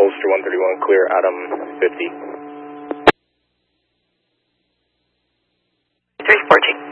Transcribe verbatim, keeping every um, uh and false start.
Ulster one thirty-one, clear Adam fifty. three fourteen.